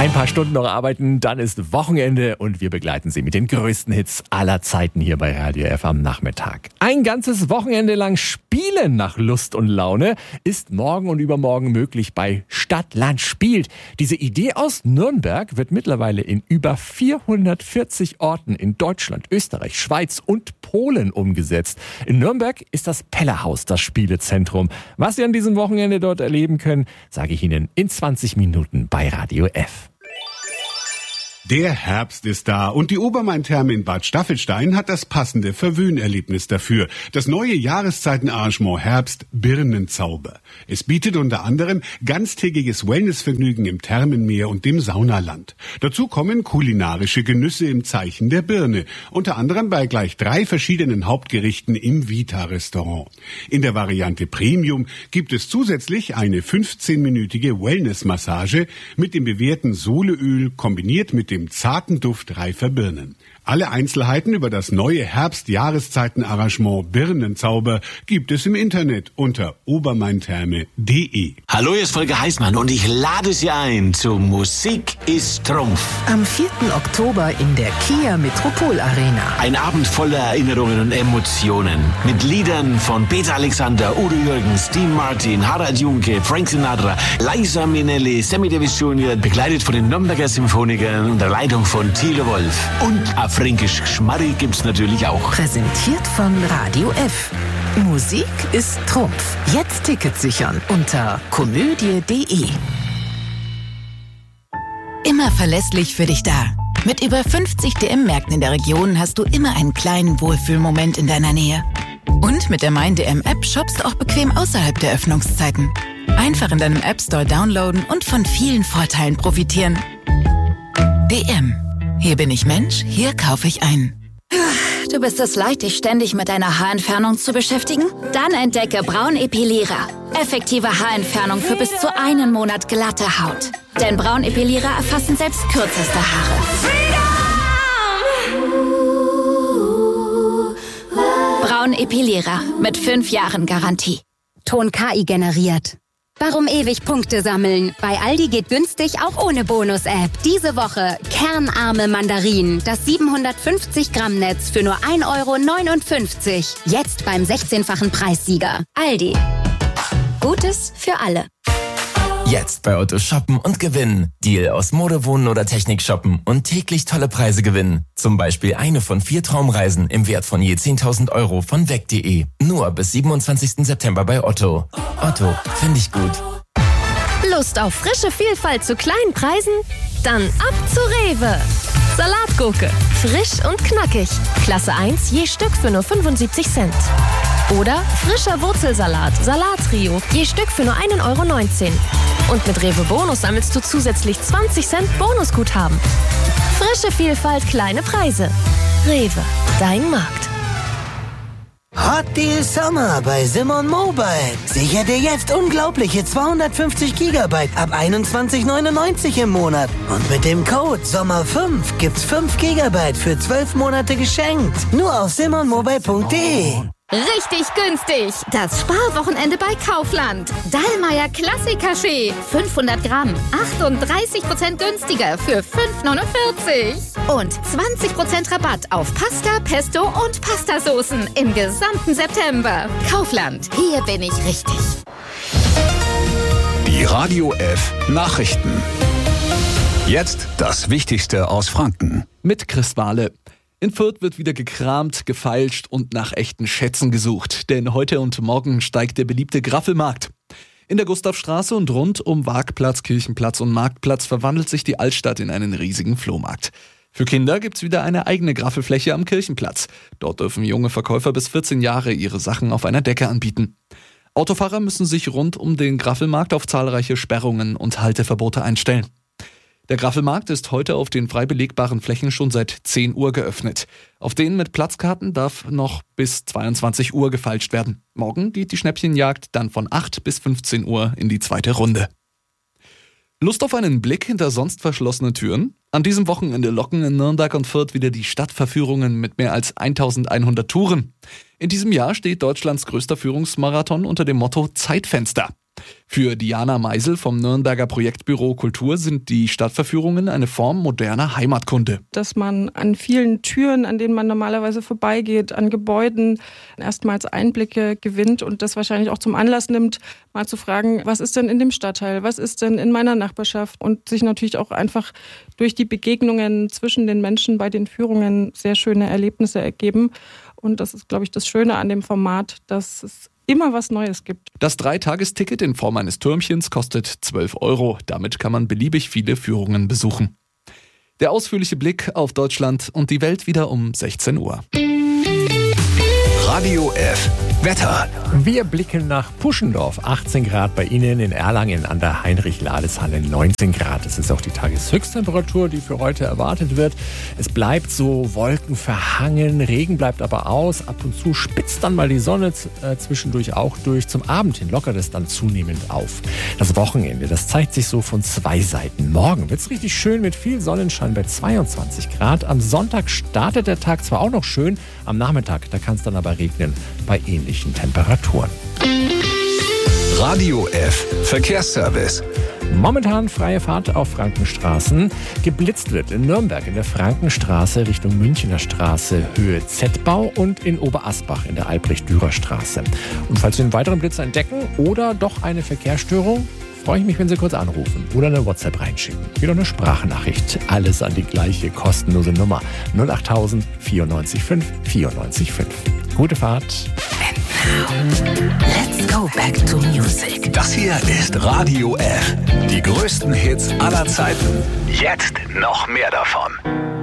Ein paar Stunden noch arbeiten, dann ist Wochenende und wir begleiten Sie mit den größten Hits aller Zeiten hier bei Radio F am Nachmittag. Ein ganzes Wochenende lang Spielen nach Lust und Laune ist morgen und übermorgen möglich bei Stadt, Land, Spielt. Diese Idee aus Nürnberg wird mittlerweile in über 440 Orten in Deutschland, Österreich, Schweiz und Polen umgesetzt. In Nürnberg ist das Pellerhaus das Spielezentrum. Was Sie an diesem Wochenende dort erleben können, sage ich Ihnen in 20 Minuten bei Radio F. Der Herbst ist da und die Obermain-Therme in Bad Staffelstein hat das passende Verwöhnerlebnis dafür. Das neue Jahreszeitenarrangement Herbst Birnenzauber. Es bietet unter anderem ganztägiges Wellnessvergnügen im Thermenmeer und dem Saunaland. Dazu kommen kulinarische Genüsse im Zeichen der Birne, unter anderem bei gleich 3 verschiedenen Hauptgerichten im Vita-Restaurant. In der Variante Premium gibt es zusätzlich eine 15-minütige Wellnessmassage mit dem bewährten Soleöl kombiniert mit dem zarten Duft reifer Birnen. Alle Einzelheiten über das neue Herbst-Jahreszeiten-Arrangement Birnenzauber gibt es im Internet unter obermaintherme.de. Hallo, hier ist Volker Heißmann und ich lade Sie ein zu Musik ist Trumpf. Am 4. Oktober in der Kia Metropol Arena. Ein Abend voller Erinnerungen und Emotionen. Mit Liedern von Peter Alexander, Udo Jürgens, Dean Martin, Harald Junke, Frank Sinatra, Liza Minnelli, Sammy Davis Jr., begleitet von den Nürnberger Symphonikern unter Leitung von Thilo Wolf. Und fränkisch Schmarri gibt's natürlich auch. Präsentiert von Radio F. Musik ist Trumpf. Jetzt Tickets sichern unter komödie.de. Immer verlässlich für dich da. Mit über 50 DM-Märkten in der Region hast du immer einen kleinen Wohlfühlmoment in deiner Nähe. Und mit der Mein-DM-App shoppst du auch bequem außerhalb der Öffnungszeiten. Einfach in deinem App-Store downloaden und von vielen Vorteilen profitieren. DM. Hier bin ich Mensch, hier kaufe ich ein. Du bist es leid, dich ständig mit deiner Haarentfernung zu beschäftigen? Dann entdecke Braunepilierer. Effektive Haarentfernung für bis zu 1 Monat glatte Haut. Denn Braunepilierer erfassen selbst kürzeste Haare. Braunepilierer mit 5 Jahren Garantie. Ton KI generiert. Warum ewig Punkte sammeln? Bei Aldi geht günstig auch ohne Bonus-App. Diese Woche kernarme Mandarinen. Das 750 Gramm Netz für nur 1,59 €. Jetzt beim 16-fachen Preissieger. Aldi. Gutes für alle. Jetzt bei Otto shoppen und gewinnen. Deal aus Mode, Wohnen oder Technik shoppen und täglich tolle Preise gewinnen. Zum Beispiel eine von 4 Traumreisen im Wert von je 10.000 € von weg.de. Nur bis 27. September bei Otto. Otto, finde ich gut. Lust auf frische Vielfalt zu kleinen Preisen? Dann ab zu Rewe. Salatgurke, frisch und knackig. Klasse 1 je Stück für nur 75 Cent. Oder frischer Wurzelsalat, Salattrio, je Stück für nur 1,19 €. Und mit Rewe Bonus sammelst du zusätzlich 20 Cent Bonusguthaben. Frische Vielfalt, kleine Preise. Rewe, dein Markt. Hot Deal Summer bei Simon Mobile. Sicher dir jetzt unglaubliche 250 GB ab 21,99 € im Monat. Und mit dem Code SOMMER5 gibt's 5 GB für 12 Monate geschenkt. Nur auf simonmobile.de. Richtig günstig. Das Sparwochenende bei Kaufland. Dallmayr Klassik-Kaffee. 500 Gramm. 38% günstiger für 5,49 €. Und 20% Rabatt auf Pasta, Pesto und Pastasoßen im gesamten September. Kaufland. Hier bin ich richtig. Die Radio F Nachrichten. Jetzt das Wichtigste aus Franken. Mit Chris Wahle. In Fürth wird wieder gekramt, gefeilscht und nach echten Schätzen gesucht. Denn heute und morgen steigt der beliebte Graffelmarkt. In der Gustavstraße und rund um Waagplatz, Kirchenplatz und Marktplatz verwandelt sich die Altstadt in einen riesigen Flohmarkt. Für Kinder gibt's wieder eine eigene Graffelfläche am Kirchenplatz. Dort dürfen junge Verkäufer bis 14 Jahre ihre Sachen auf einer Decke anbieten. Autofahrer müssen sich rund um den Graffelmarkt auf zahlreiche Sperrungen und Halteverbote einstellen. Der Graffelmarkt ist heute auf den frei belegbaren Flächen schon seit 10 Uhr geöffnet. Auf denen mit Platzkarten darf noch bis 22 Uhr gefeilscht werden. Morgen geht die Schnäppchenjagd dann von 8 bis 15 Uhr in die zweite Runde. Lust auf einen Blick hinter sonst verschlossene Türen? An diesem Wochenende locken in Nürnberg und Fürth wieder die Stadtverführungen mit mehr als 1100 Touren. In diesem Jahr steht Deutschlands größter Führungsmarathon unter dem Motto Zeitfenster. Für Diana Meisel vom Nürnberger Projektbüro Kultur sind die Stadtverführungen eine Form moderner Heimatkunde. Dass man an vielen Türen, an denen man normalerweise vorbeigeht, an Gebäuden erstmals Einblicke gewinnt und das wahrscheinlich auch zum Anlass nimmt, mal zu fragen, was ist denn in dem Stadtteil, was ist denn in meiner Nachbarschaft und sich natürlich auch einfach durch die Begegnungen zwischen den Menschen bei den Führungen sehr schöne Erlebnisse ergeben. Und das ist, glaube ich, das Schöne an dem Format, dass es immer was Neues gibt. Das 3-Tagesticket in Form eines Türmchens kostet 12 €. Damit kann man beliebig viele Führungen besuchen. Der ausführliche Blick auf Deutschland und die Welt wieder um 16 Uhr. Radio F. Wetter. Wir blicken nach Puschendorf. 18 Grad bei Ihnen, in Erlangen an der Heinrich-Lades-Halle 19 Grad. Das ist auch die Tageshöchsttemperatur, die für heute erwartet wird. Es bleibt so wolkenverhangen, Regen bleibt aber aus. Ab und zu spitzt dann mal die Sonne zwischendurch auch durch. Zum Abend hin lockert es dann zunehmend auf. Das Wochenende, das zeigt sich so von zwei Seiten. Morgen wird es richtig schön mit viel Sonnenschein bei 22 Grad. Am Sonntag startet der Tag zwar auch noch schön, am Nachmittag, da kann es dann aber regnen bei ähnlichen Temperaturen. Radio F. Verkehrsservice. Momentan freie Fahrt auf Frankenstraßen. Geblitzt wird in Nürnberg in der Frankenstraße Richtung Münchener Straße Höhe Z-Bau und in Oberasbach in der Albrecht-Dürer-Straße. Und falls Sie einen weiteren Blitz entdecken oder doch eine Verkehrsstörung, freue ich mich, wenn Sie kurz anrufen oder eine WhatsApp reinschicken. Wieder eine Sprachnachricht. Alles an die gleiche kostenlose Nummer. 08000 94 5 94 5. Gute Fahrt. Let's go back to music. Das hier ist Radio F. Die größten Hits aller Zeiten. Jetzt noch mehr davon.